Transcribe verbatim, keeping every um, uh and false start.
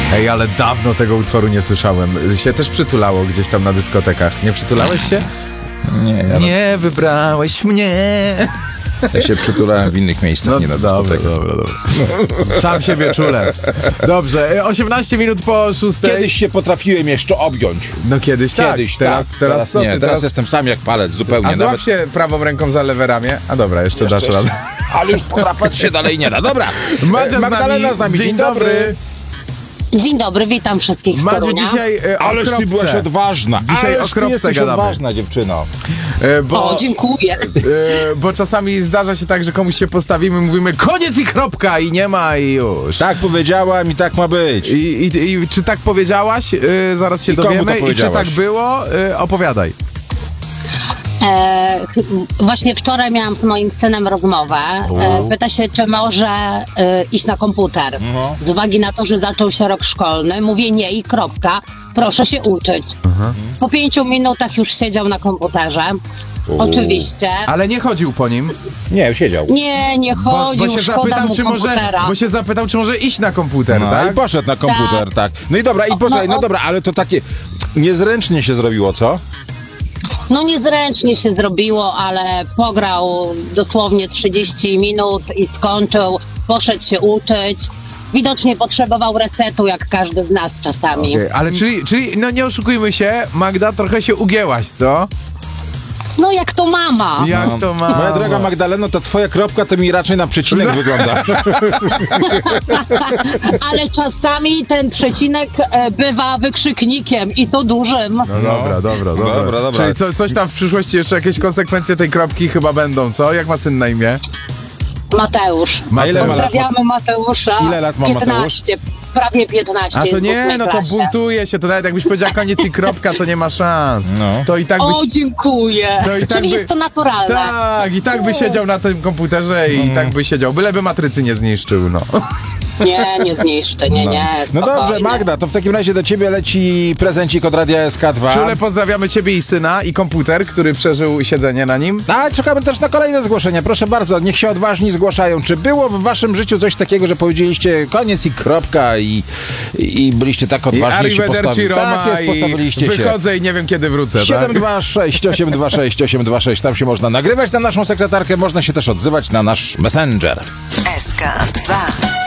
Ej, ale dawno tego utworu nie słyszałem. Się też przytulało gdzieś tam na dyskotekach. Nie przytulałeś się? Nie, ja Nie wybrałeś mnie. Ja się przytulałem w innych miejscach, No, nie na dobra, dyskotekach. dobra, dobra. Sam siebie czulę. Dobrze, osiemnaście minut po szóstej. Kiedyś się potrafiłem jeszcze objąć. No kiedyś tak. Kiedyś, teraz, tak. teraz, teraz co nie. ty? Teraz jestem sam jak palec, zupełnie. A złap Nawet... się prawą ręką za lewe ramię. A dobra, jeszcze, Jeszcze, dasz radę. Ale już podrapać się dalej nie da. Dobra, Madzia z Magdalena z nami. Dzień dobry. Dzień dobry, witam wszystkich z Madziu, Torunia. dzisiaj e, o Ależ ty kropce. byłaś odważna. Dzisiaj Ależ o ty kropce jesteś gadamy. odważna, dziewczyno. E, bo, O, dziękuję. e, bo czasami zdarza się tak, że komuś się postawimy, mówimy koniec i kropka i nie ma i już. Tak powiedziałam i tak ma być. I, i, i czy tak powiedziałaś? E, zaraz się I komu dowiemy. to I czy powiedziałaś? tak było? E, opowiadaj. E, właśnie wczoraj miałam z moim synem rozmowę. E, pyta się, czy może e, iść na komputer. No. Z uwagi na to, że zaczął się rok szkolny. Mówię nie i kropka. Proszę się uczyć. Po pięciu minutach już siedział na komputerze. U. Oczywiście. Ale nie chodził po nim. Nie, siedział. Nie, nie Bo, chodził, bo się szkoda zapytał, mu czy może, komputera. bo się zapytał, czy może iść na komputer, No, tak? i poszedł na komputer, tak. No i dobra, i posłuchaj, no, no o- dobra, ale to takie niezręcznie się zrobiło, co? No niezręcznie się zrobiło, ale pograł dosłownie trzydzieści minut i skończył, poszedł się uczyć. Widocznie potrzebował resetu, jak każdy z nas czasami. Okay, ale czyli, czyli, no nie oszukujmy się, Magda, trochę się ugięłaś, co? No jak to mama. Jak No. to ma? Moja droga Magdaleno, ta twoja kropka to mi raczej na przecinek No. wygląda. Ale czasami ten przecinek e, bywa wykrzyknikiem i to dużym. No dobra, dobra, dobra. Dobra, dobra. Czyli co, coś tam w przyszłości jeszcze jakieś konsekwencje tej kropki chyba będą, co? Jak ma syn na imię? Mateusz. Ma ile ma lat? Pozdrawiamy Mateusza. Ile lat ma piętnaście, prawie piętnaście. A to jest w nie, ósmej no to klasie. buntuje się, to nawet jakbyś powiedziała koniec i kropka, to nie ma szans. No. To i tak O, byś... dziękuję. No i tak Czyli by- jest to naturalne. Tak, i tak by siedział na tym komputerze i tak by siedział, byleby matrycy nie zniszczył, no. Nie, nie zniszczę, nie, nie. No dobrze, spokojnie. Magda, to w takim razie do ciebie leci prezencik od Radia S K dwa. Czule pozdrawiamy ciebie i syna i komputer, który przeżył siedzenie na nim. A czekamy też na kolejne zgłoszenia. Proszę bardzo, niech się odważni zgłaszają. Czy było w waszym życiu coś takiego, że powiedzieliście koniec i kropka i, i byliście tak I odważni, że się arrivederci postawili? Roma Tak jest, postawiliście i się. wychodzę i nie wiem kiedy wrócę, siedem tak? dwa sześć osiem dwa sześć osiem dwa sześć. Tam się można nagrywać na naszą sekretarkę, można się też odzywać na nasz Messenger. S K dwa.